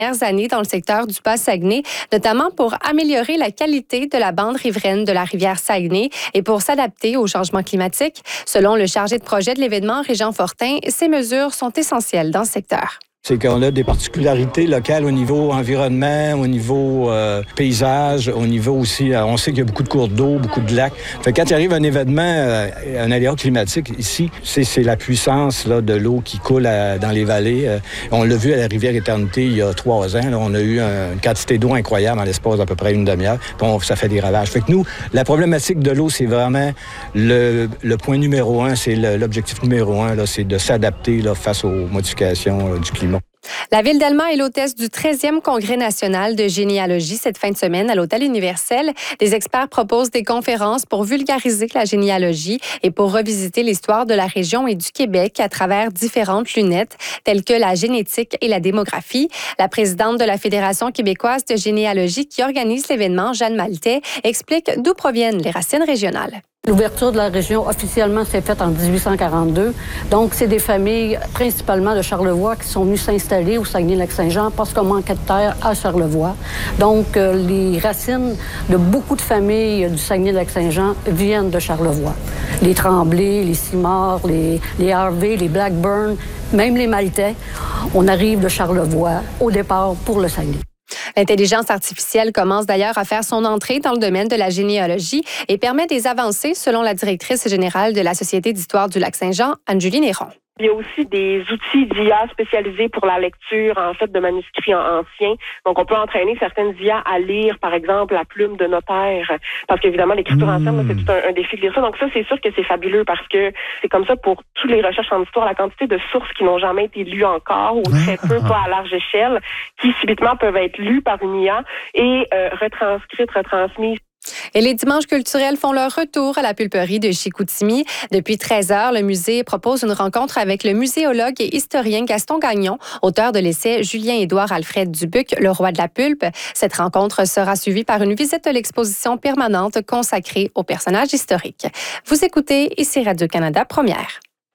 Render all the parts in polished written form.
dernières années dans le secteur du Bas-Saguenay, notamment pour améliorer la qualité de la bande riveraine de la rivière Saguenay et pour s'adapter au changement climatique. Selon le chargé de projet de l'événement, Régent Fortin, ces mesures sont essentielles dans ce secteur. C'est qu'on a des particularités locales au niveau environnement, au niveau paysage, au niveau aussi, on sait qu'il y a beaucoup de cours d'eau, beaucoup de lacs. Fait que quand il arrive un événement, un aléa climatique, ici, c'est la puissance là, de l'eau qui coule dans les vallées. On l'a vu à la rivière Éternité il y a 3 ans. Là, on a eu une quantité d'eau incroyable en l'espace d'à peu près une demi-heure. Ça fait des ravages. Fait que nous, la problématique de l'eau, c'est vraiment le point numéro 1, c'est l'objectif numéro 1, là, c'est de s'adapter là, face aux modifications du climat. La Ville d'Alma est l'hôtesse du 13e Congrès national de généalogie cette fin de semaine à l'Hôtel Universel. Des experts proposent des conférences pour vulgariser la généalogie et pour revisiter l'histoire de la région et du Québec à travers différentes lunettes, telles que la génétique et la démographie. La présidente de la Fédération québécoise de généalogie qui organise l'événement, Jeanne Maltais, explique d'où proviennent les racines régionales. L'ouverture de la région officiellement s'est faite en 1842. Donc, c'est des familles, principalement de Charlevoix, qui sont venues s'installer au Saguenay-Lac-Saint-Jean parce qu'on manquait de terre à Charlevoix. Donc, les racines de beaucoup de familles du Saguenay-Lac-Saint-Jean viennent de Charlevoix. Les Tremblay, les Simard, les Harvey, les Blackburn, même les Maltais, on arrive de Charlevoix au départ pour le Saguenay. L'intelligence artificielle commence d'ailleurs à faire son entrée dans le domaine de la généalogie et permet des avancées selon la directrice générale de la Société d'histoire du Lac-Saint-Jean, Anne-Julie Néron. Il y a aussi des outils d'IA spécialisés pour la lecture, en fait, de manuscrits anciens. Donc, on peut entraîner certaines IA à lire, par exemple, la plume de notaire. Parce qu'évidemment, l'écriture ancienne, c'est tout un défi de lire ça. Donc, ça, c'est sûr que c'est fabuleux parce que c'est comme ça pour toutes les recherches en histoire, la quantité de sources qui n'ont jamais été lues encore ou très peu, pas à large échelle, qui subitement peuvent être lues par une IA et retransmises. Et les dimanches culturels font leur retour à la pulperie de Chicoutimi. Depuis 13h, le musée propose une rencontre avec le muséologue et historien Gaston Gagnon, auteur de l'essai Julien-Édouard Alfred Dubuc, le roi de la pulpe. Cette rencontre sera suivie par une visite de l'exposition permanente consacrée aux personnages historiques. Vous écoutez ici Radio-Canada Première.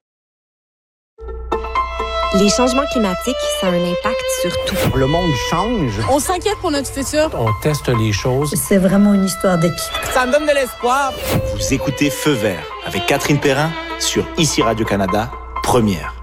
Les changements climatiques, ça a un impact sur tout. Le monde change. On s'inquiète pour notre futur. On teste les choses. C'est vraiment une histoire d'équipe. Ça me donne de l'espoir. Vous écoutez Feu vert avec Catherine Perrin sur ici Radio-Canada Première.